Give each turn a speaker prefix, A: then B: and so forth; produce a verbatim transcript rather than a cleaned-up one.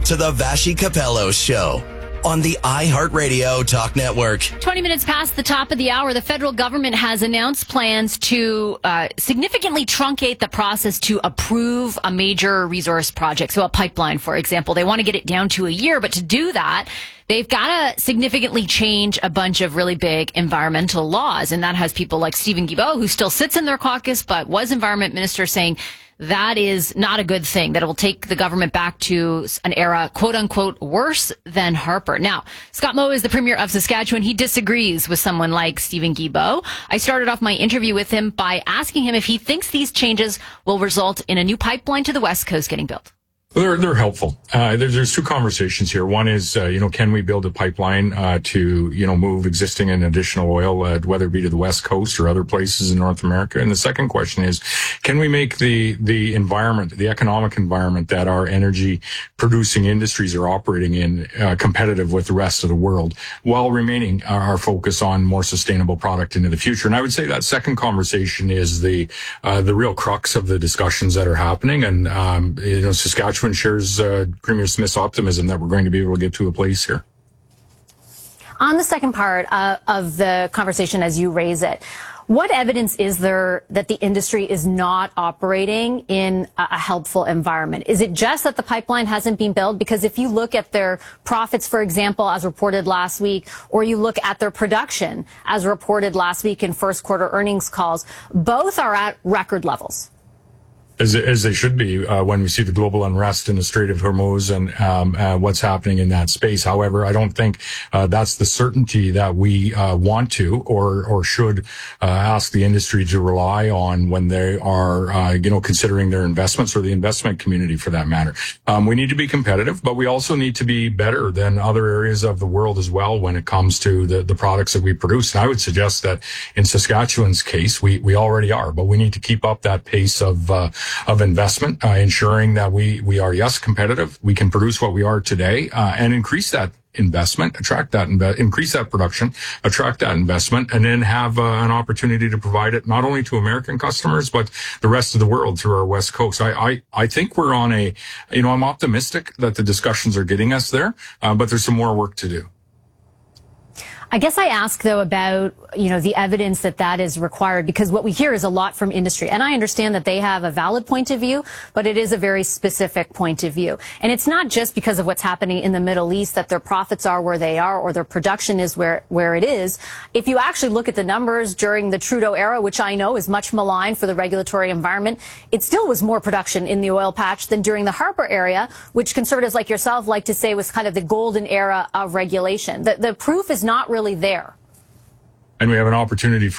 A: to the Vashi Capello Show on the iHeartRadio Talk Network.
B: twenty minutes past the top of the hour, the federal government has announced plans to uh, significantly truncate the process to approve a major resource project. So a pipeline, for example. They want to get it down to a year, but to do that, they've got to significantly change a bunch of really big environmental laws. And that has people like Steven Guilbeault, who still sits in their caucus, but was environment minister, saying that is not a good thing, that it will take the government back to an era, quote unquote, worse than Harper. Now, Scott Moe is the premier of Saskatchewan. He disagrees with someone like Steven Guilbeault. I started off my interview with him by asking him if he thinks these changes will result in a new pipeline to the West Coast getting built.
C: They're, they're helpful. Uh, there's, there's two conversations here. One is, uh, you know, can we build a pipeline, uh, to, you know, move existing and additional oil, uh, whether it be to the West Coast or other places in North America? And the second question is, can we make the, the environment, the economic environment that our energy producing industries are operating in, uh, competitive with the rest of the world while remaining our, our focus on more sustainable product into the future? And I would say that second conversation is the, uh, the real crux of the discussions that are happening. And, um, you know, Saskatchewan shares uh, Premier Smith's optimism that we're going to be able to get to a place here.
B: On the second part uh, of the conversation, as you raise it, what evidence is there that the industry is not operating in a, a helpful environment? Is it just that the pipeline hasn't been built? Because if you look at their profits, for example, as reported last week, or you look at their production as reported last week in first quarter earnings calls, both are at record levels.
C: As, as they should be, uh, when we see the global unrest in the Strait of Hormuz and um, uh, what's happening in that space. However, I don't think uh, that's the certainty that we uh, want to or or should uh, ask the industry to rely on when they are, uh, you know, considering their investments, or the investment community for that matter. Um, we need to be competitive, but we also need to be better than other areas of the world as well when it comes to the, the products that we produce. And I would suggest that in Saskatchewan's case, we, we already are, but we need to keep up that pace of uh, of investment, uh, ensuring that we, we are, yes, competitive. We can produce what we are today, uh, and increase that investment, attract that, inve- increase that production, attract that investment, and then have uh, an opportunity to provide it not only to American customers, but the rest of the world through our West Coast. I, I, I think we're on a, you know, I'm optimistic that the discussions are getting us there, uh, but there's some more work to do.
B: I guess I ask, though, about, you know, the evidence that that is required, because what we hear is a lot from industry. And I understand that they have a valid point of view, but it is a very specific point of view. And it's not just because of what's happening in the Middle East that their profits are where they are or their production is where, where it is. If you actually look at the numbers during the Trudeau era, which I know is much maligned for the regulatory environment, it still was more production in the oil patch than during the Harper era, which conservatives like yourself like to say was kind of the golden era of regulation. The, the proof is not really there.
C: And we have an opportunity for